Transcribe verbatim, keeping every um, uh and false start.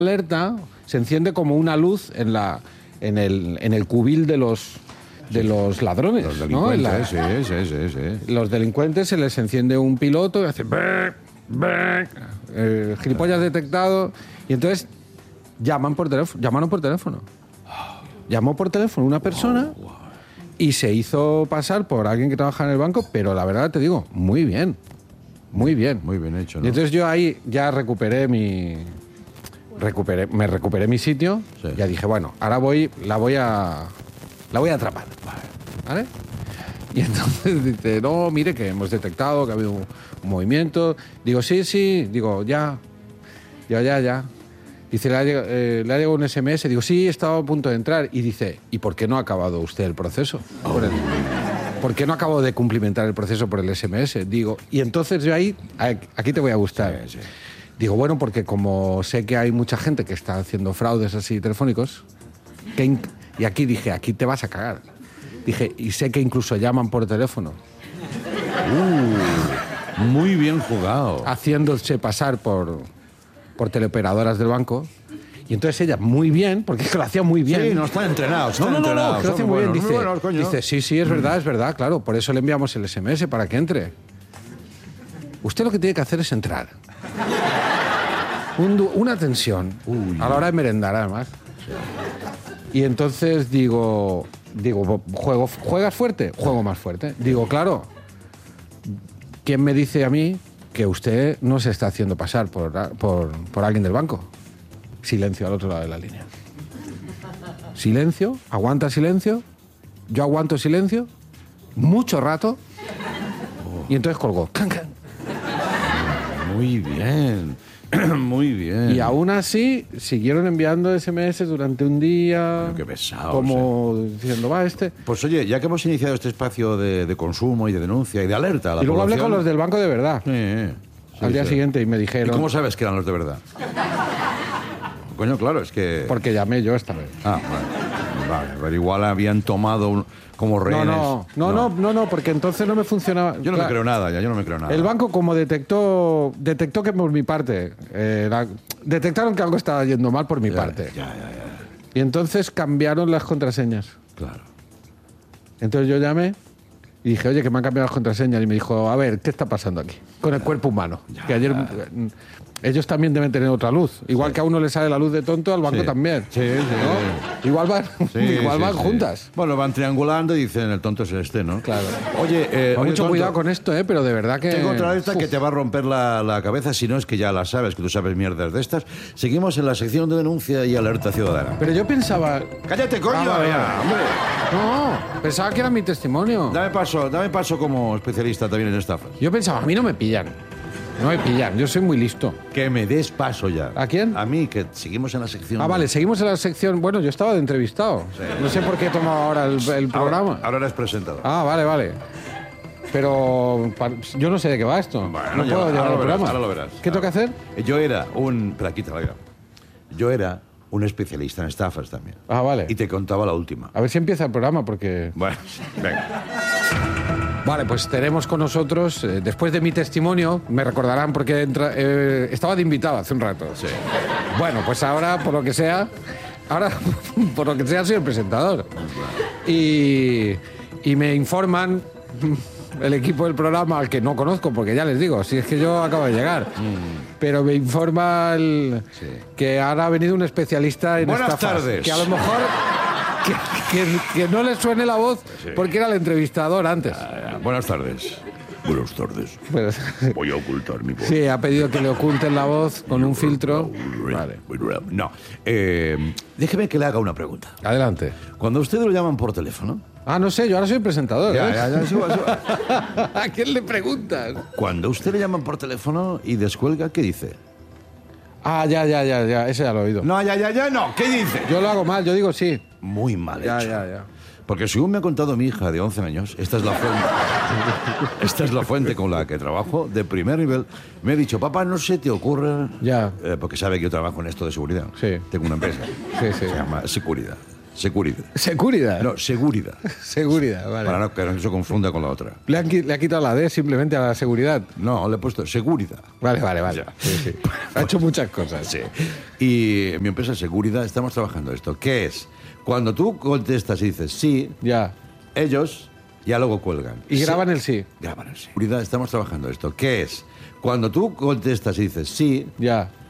alerta, se enciende como una luz en la en el, en el cubil de los de los ladrones, Los ¿no? En delincuentes, la- sí, sí, sí, sí. Los delincuentes se les enciende un piloto y hace brrr, brrr, eh, gilipollas detectado, y entonces llaman por teléfono, llamaron por teléfono. Llamó por teléfono una persona y se hizo pasar por alguien que trabaja en el banco, pero la verdad te digo, muy bien. Muy bien. Muy bien hecho, ¿no? Y entonces yo ahí ya recuperé mi recuperé, me recuperé mi sitio, Sí. ya dije, bueno, ahora voy la voy a la voy a atrapar. ¿Vale? Y entonces dice, no, mire que hemos detectado que ha habido un, un movimiento. Digo, sí, sí, digo, ya. Ya, ya, ya. Dice, le ha, llegado, eh, le ha llegado un ese eme ese. Digo, sí, estaba a punto de entrar. Y dice, ¿y por qué no ha acabado usted el proceso? Por, el- ¿por qué no acabo de cumplimentar el proceso por el ese eme ese? Digo, y entonces yo ahí, aquí te voy a gustar. Sí, sí. Digo, bueno, porque como sé que hay mucha gente que está haciendo fraudes así telefónicos, que in- y aquí dije, aquí te vas a cagar. Dije, y sé que incluso llaman por teléfono, Uh, muy bien jugado. haciéndose pasar por, por teleoperadoras del banco. Y entonces ella, muy bien, porque es que lo hacía muy bien. Sí, no están entrenados, No, están no, no, no, entrenados. que lo hacía son muy bien. buenos, Dice, muy buenos, coño. dice, sí, sí, es verdad, es verdad, claro. Por eso le enviamos el ese eme ese para que entre. Usted lo que tiene que hacer es entrar. Un du- una tensión a la hora de merendar, además. Y entonces digo, digo, juego, ¿juegas fuerte? Juego más fuerte. Digo, claro, ¿quién me dice a mí que usted no se está haciendo pasar por, por, por alguien del banco? Silencio al otro lado de la línea. Silencio, aguanta silencio, yo aguanto silencio, mucho rato, y entonces colgó. Can, can. Muy bien. Muy bien. Y aún así siguieron enviando ese eme ese durante un día. Pero qué pesados, Como diciendo, va este. Pues oye, ya que hemos iniciado este espacio de, de consumo y de denuncia y de alerta a la Y luego hablé con población- los del banco de verdad. Sí, sí, al día sí. siguiente y me ¿Y dijeron. cómo sabes que eran los de verdad? Coño, claro, es que... Porque llamé yo esta vez. Ah, vale. Vale, pero igual habían tomado un- como No, rehenes. no, no, no, no, no, porque entonces no me funcionaba. Yo no Claro, me creo nada, ya, yo no me creo nada. El banco, como detectó, detectó que por mi parte, eh, la- detectaron que algo estaba yendo mal por mi Ya, parte. Ya, ya, ya. Y entonces cambiaron las contraseñas. Claro. Entonces yo llamé y dije, oye, que me han cambiado las contraseñas. Y me dijo, a ver, ¿qué está pasando aquí? Con el cuerpo humano. Que ayer eh, ellos también deben tener otra luz. Igual que a uno le sale la luz de tonto, al banco Sí. también. Sí, sí. ¿No? Igual van, Sí, igual sí, van sí. juntas. Bueno, van triangulando y dicen, el tonto es este, ¿no? Claro. Oye, eh, Con oye, mucho tonto, cuidado con esto, ¿eh? Pero de verdad que... Tengo otra esta que Uf. te va a romper la, la cabeza, si no es que ya la sabes, que tú sabes mierdas de estas. Seguimos en la sección de denuncia y alerta ciudadana. Pero yo pensaba... ¡Cállate, coño! Ah, vale, ya, vale. hombre. No, pensaba que era mi testimonio. Dame paso, dame paso como especialista también en estafas. Yo pensaba, a mí no me pillan. No me pillan, yo soy muy listo. Que me des paso ya. ¿A quién? A mí, que seguimos en la sección. Ah, de- vale, seguimos en la sección... Bueno, yo estaba de entrevistado. No sé por qué he tomado ahora el, el programa. Ahora, ahora eres presentador. Ah, vale, vale. Pero pa- yo no sé de qué va esto. Bueno, no ya, puedo ahora llevar lo el verás, programa. ahora lo verás. ¿Qué tengo que hacer? Yo era un... Pero quítala ya. Yo era un especialista en estafas también. Ah, vale. Y te contaba la última. A ver si empieza el programa, porque... Bueno, venga. Vale, pues tenemos con nosotros, eh, después de mi testimonio, me recordarán porque entra- eh, estaba de invitado hace un rato. Sí. Bueno, pues ahora, por lo que sea, ahora, por lo que sea, soy el presentador. Y, y me informan el equipo del programa, al que no conozco, porque ya les digo, si es que yo acabo de llegar, pero me informa el- Sí. que ahora ha venido un especialista en Buenas estafas, tardes. que a lo mejor... Que, que- que no le suene la voz porque era el entrevistador antes. Ah, buenas tardes. Buenas tardes. Pues, Voy a ocultar mi voz. sí, ha pedido que le oculten la voz con un filtro. Vale, No. Eh, déjeme que le haga una pregunta. adelante. Cuando a usted lo llaman por teléfono... Ah, no sé, yo ahora soy el presentador. Ya, ¿eh? ya, ya, suba, suba. ¿A quién le preguntas? Cuando a usted le llaman por teléfono y descuelga, ¿qué dice? Ah, ya, ya, ya, ya, ese ya lo he oído. No, ya, ya, ya, no. ¿Qué dice? Yo lo hago mal, yo digo sí. Muy mal Ya, hecho. ya, ya. Porque según me ha contado mi hija de once años, esta es la fuente, esta es la fuente con la que trabajo, de primer nivel, me ha dicho, papá, no se te ocurre... Ya. Eh, porque sabe que yo trabajo en esto de seguridad. Sí. Tengo una empresa. Sí, sí. Se llama Seguridad. Seguridad. Seguridad. No, seguridad. Seguridad, vale. Para no que no se confunda con la otra. Le, han, qui- le ha quitado la D simplemente a la seguridad. No, le he puesto seguridad. Vale, vale, vale. Ya. Sí, sí. Ha hecho muchas cosas. Sí. Y en mi empresa Seguridad estamos trabajando esto. ¿Qué es? Cuando tú contestas y dices sí, Ya. ellos ya luego cuelgan. Y Sí. graban el sí. Graban el sí. Seguridad estamos trabajando esto. ¿Qué es? Cuando tú contestas y dices sí, Ya.